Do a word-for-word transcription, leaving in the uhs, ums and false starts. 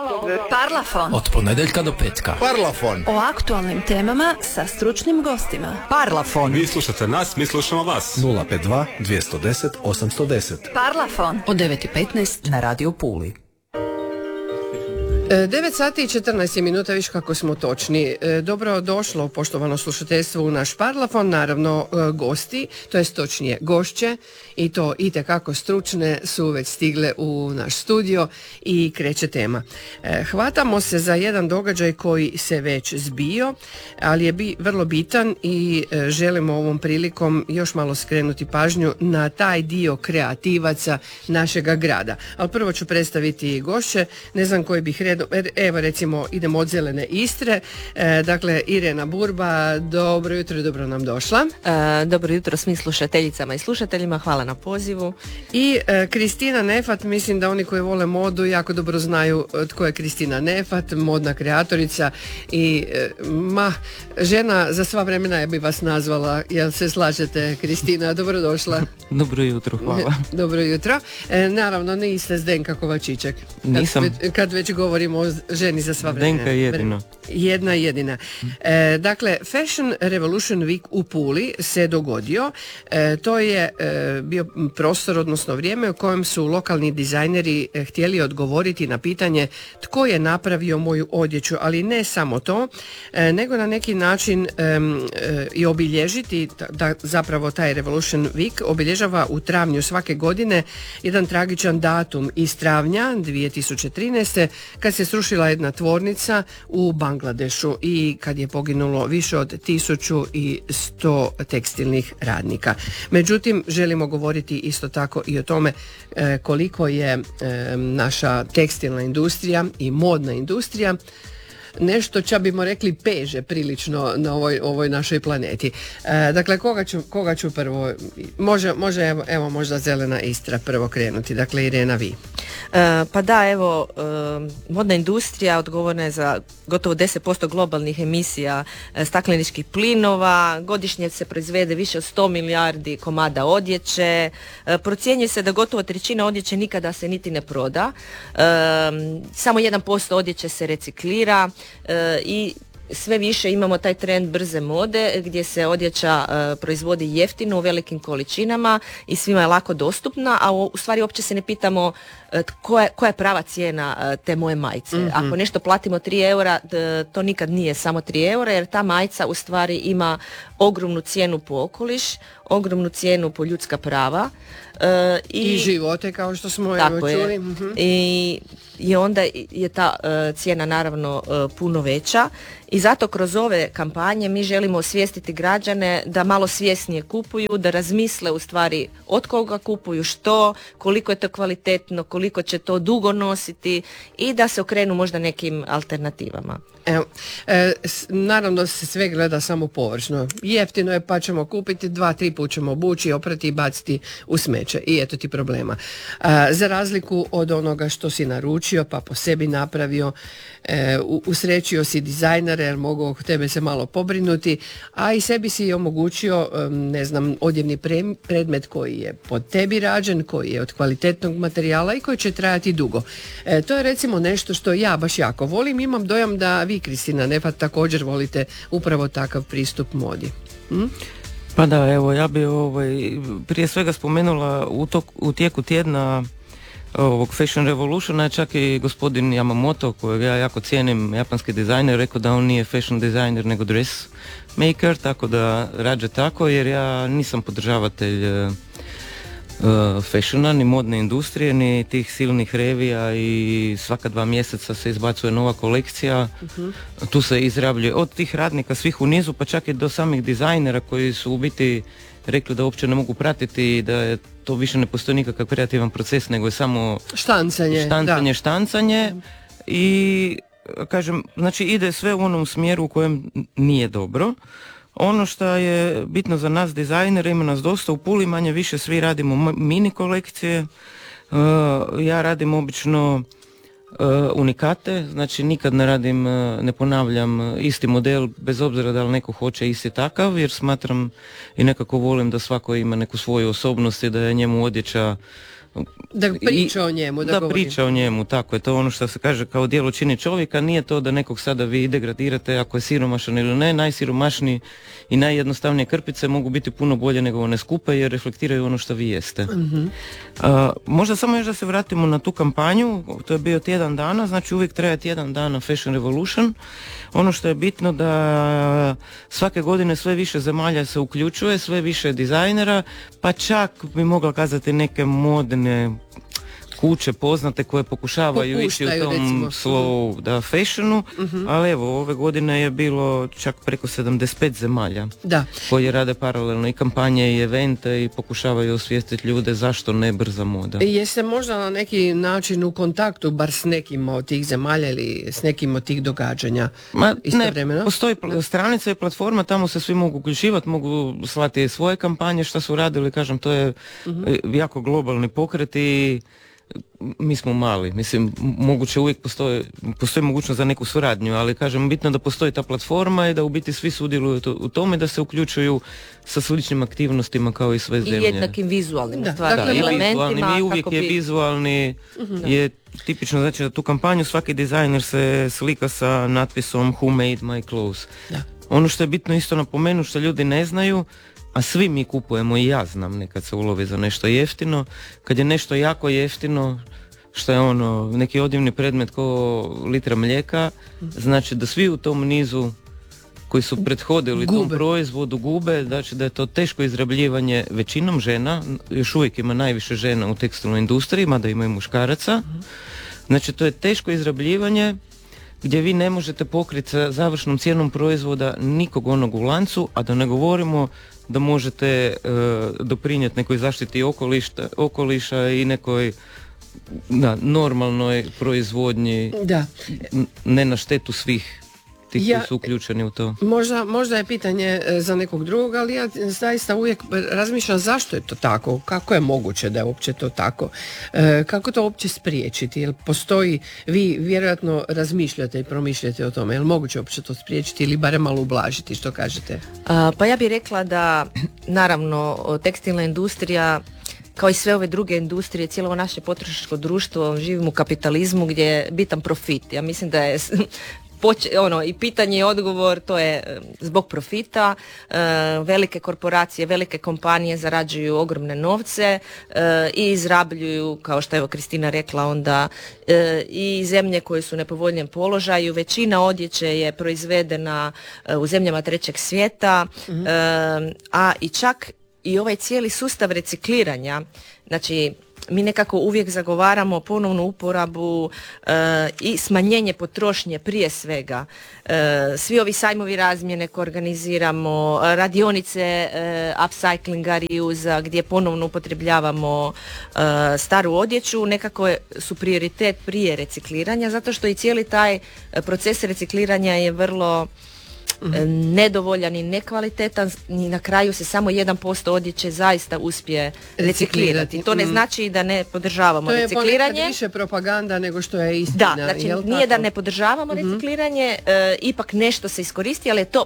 Parlafon. Od ponedjeljka do petka. Parlafon. O aktualnim temama sa stručnim gostima. Parlafon. Vi slušate nas, mi slušamo vas. nula pet dva dvjesto deset osamsto deset. Parlafon. Od devet i petnaest na Radio Puli. devet sati i četrnaest minuta, viš kako smo točni. Dobro došlo, poštovano slušateljstvo, u naš Parlafon. Naravno, gosti, to jest točnije gošće, i to itekako stručne, su već stigle u naš studio i kreće tema. Hvatamo se za jedan događaj koji se već zbio, ali je bi, vrlo bitan i želimo ovom prilikom još malo skrenuti pažnju na taj dio kreativaca našega grada. Ali prvo ću predstaviti gošće, ne znam koji bih red. Evo recimo idemo od zelene Istre, e, dakle Irena Burba, dobro jutro i dobro nam došla. E, dobro jutro svim slušateljicama i slušateljima, hvala na pozivu. I e, Kristina Nefat, mislim da oni koji vole modu jako dobro znaju tko je Kristina Nefat, modna kreatorica i e, ma, žena za sva vremena je bi vas nazvala, jel se slažete Kristina, dobrodošla. Dobro jutro, hvala. Dobro jutro. E, naravno niste Zdenka Kovačiček. Nisam. Kad, već, kad već govorimo o ženi za sva vremena. Zdenka je jedino. Jedna jedina. E, dakle, Fashion Revolution Week u Puli se dogodio. E, to je e, bio prostor, odnosno vrijeme u kojem su lokalni dizajneri e, htjeli odgovoriti na pitanje tko je napravio moju odjeću, ali ne samo to, e, nego na neki način e, e, i obilježiti, da zapravo taj Revolution Week obilježava u travnju svake godine jedan tragičan datum iz travnja dvije tisuće trinaeste kad se srušila jedna tvornica u Bangladešu i kad je poginulo više od tisuću sto tekstilnih radnika. Međutim, želimo govoriti isto tako i o tome e, koliko je e, naša tekstilna industrija i modna industrija nešto, ča bimo rekli, peže prilično na ovoj, ovoj našoj planeti. E, dakle, koga ću, koga ću prvo, može, može evo, evo možda zelena Istra prvo krenuti, dakle Irena vi. E, pa da, evo, e, modna industrija odgovorna je za gotovo deset posto globalnih emisija e, stakleničkih plinova, godišnje se proizvede više od sto milijardi komada odjeće, e, procjenjuje se da gotovo trećina odjeće nikada se niti ne proda, e, samo jedan posto odjeće se reciklira, E, i sve više imamo taj trend brze mode gdje se odjeća e, proizvodi jeftino u velikim količinama i svima je lako dostupna, a u, u stvari uopće se ne pitamo e, koja, je, koja je prava cijena e, te moje majice. Mm-hmm. Ako nešto platimo tri eura, d, to nikad nije samo tri eura, jer ta majica u stvari ima ogromnu cijenu po okoliš, ogromnu cijenu po ljudska prava. E, i, I živote, kao što smo tako evo čuli. Je. Mm-hmm. I, i onda je ta uh, cijena naravno uh, puno veća i zato kroz ove kampanje mi želimo osvijestiti građane da malo svjesnije kupuju, da razmisle u stvari od koga kupuju, što, koliko je to kvalitetno, koliko će to dugo nositi i da se okrenu možda nekim alternativama. Evo, e, s, naravno da se sve gleda samo površno. Jeftino je pa ćemo kupiti, dva, tri put ćemo obući, oprati i baciti u smeće. I eto ti problema. A, za razliku od onoga što si naručio pa po sebi napravio, e, u, usrećio si dizajnere jer mogu oko tebe se malo pobrinuti, a i sebi si omogućio, ne znam, odjevni pre, predmet koji je pod tebi rađen, koji je od kvalitetnog materijala i koji će trajati dugo. E, to je recimo nešto što ja baš jako volim. Imam dojam da vi, Kristina Nefat, također volite upravo takav pristup modi. Hm? Pa da, evo, ja bi ovaj, prije svega spomenula u, tok, u tijeku tjedna ovog Fashion Revolutiona je čak i gospodin Yamamoto, kojeg ja jako cijenim, japanski dizajner, rekao da on nije fashion dizajner nego dress maker, tako da rađe tako, jer ja nisam podržavatelj uh, fashiona, ni modne industrije, ni tih silnih revija i svaka dva mjeseca se izbacuje nova kolekcija. Uh-huh. Tu se izrabljuje od tih radnika svih u nizu, pa čak i do samih dizajnera koji su u biti rekli da uopće ne mogu pratiti i da je to više ne postoji nikakav kreativan proces, nego je samo štancanje, štancanje, da. štancanje i kažem, znači ide sve u onom smjeru u kojem nije dobro. Ono što je bitno za nas dizajnere, ima nas dosta u Puli, manje više svi radimo mini kolekcije. Uh, ja radim obično uh, unikate, znači nikad ne radim, uh, ne ponavljam isti model bez obzira da li neko hoće isti takav, jer smatram i nekako volim da svako ima neku svoju osobnost i da je njemu odjeća Da priča I- o njemu, da, da govori. priča o njemu, tako je, to ono što se kaže kao djelo čini čovjeka, nije to da nekog sada vi degradirate ako je siromašan ili ne, najsiromašniji i najjednostavnije krpice mogu biti puno bolje nego one skupe jer reflektiraju ono što vi jeste. Mhm. A, možda samo još da se vratimo na tu kampanju, to je bio tjedan dana, znači uvijek traje tjedan dana Fashion Revolution. Ono što je bitno da svake godine sve više zemalja se uključuje, sve više dizajnera, pa čak bi mogla kazati neke modne kuće poznate koje pokušavaju ići u Popuštaju, tom recimo. slow da fashionu, ali evo ove godine je bilo čak preko sedamdeset pet zemalja Da. koji rade paralelno i kampanje i evente i pokušavaju osvijestiti ljude zašto ne brza moda. Jeste možda na neki način u kontaktu bar s nekim od tih zemalja ili s nekim od tih događanja Ma ne, istovremeno? postoji pl- stranica i platforma, tamo se svi mogu uključivati, mogu slati svoje kampanje što su radili, kažem, to je e, jako globalni pokret i mi smo mali, mislim, m- moguće uvijek postoji, postoji mogućnost za neku suradnju, ali kažem, bitno da postoji ta platforma i da u biti svi sudjeluju to- u tome, da se uključuju sa sličnim aktivnostima kao i sve I zemlje. jednakim vizualnim Da, stvarnim dakle, Da, i elementima. vizualni, i uvijek kako je bi- vizualni, je tipično, znači da tu kampanju svaki dizajner se slika sa natpisom Who made my clothes. Da. Ono što je bitno isto napomenuti, što ljudi ne znaju, a svi mi kupujemo, i ja znam nekad se ulovi za nešto jeftino, kad je nešto jako jeftino, što je ono neki odjevni predmet ko litra mlijeka, znači da svi u tom nizu koji su prethodili tom Gube. proizvodu gube, znači da je to teško izrabljivanje većinom žena, još uvijek ima najviše žena u tekstilnoj industriji, mada ima i muškaraca, znači to je teško izrabljivanje gdje vi ne možete pokriti sa završnom cijenom proizvoda nikog onog u lancu, a da ne govorimo da možete e, doprinijeti nekoj zaštiti okolišta, okoliša i nekoj da, normalnoj proizvodnji, Da. n- ne na štetu svih tih Ja- koji su uključeni u to. Možda, možda je pitanje e, za nekog drugog, ali ja zaista uvijek razmišljam zašto je to tako, kako je moguće da je uopće to tako, E, kako to uopće spriječiti, jel postoji, vi vjerojatno razmišljate i promišljate o tome, jel moguće uopće to spriječiti ili barem malo ublažiti, što kažete? A, pa ja bih rekla da naravno o, tekstilna industrija kao i sve ove druge industrije, cijelo ovo naše potrošačko društvo, živimo u kapitalizmu gdje je bitan profit. Ja mislim da je poč- ono, i pitanje i odgovor, to je e, zbog profita. E, velike korporacije, velike kompanije zarađuju ogromne novce e, i izrabljuju, kao što je evo Kristina rekla, onda e, i zemlje koje su u nepovoljnijem položaju. Većina odjeće je proizvedena e, u zemljama trećeg svijeta, e, a i čak i ovaj cijeli sustav recikliranja, znači mi nekako uvijek zagovaramo ponovnu uporabu e, i smanjenje potrošnje prije svega. E, svi ovi sajmovi razmjene koje organiziramo, radionice e, upcyclinga, reuse, gdje ponovno upotrebljavamo e, staru odjeću, nekako je- su prioritet prije recikliranja, zato što i cijeli taj e, proces recikliranja je vrlo e, nedovoljan i nekvalitetan i na kraju se samo jedan posto odjeće zaista uspije reciklirati. Reciklirati. To ne Mm. znači da ne podržavamo To je ponekad recikliranje. više propaganda nego što je istina. Da, znači jel nije da tako? ne podržavamo recikliranje, e, ipak nešto se iskoristi, ali je to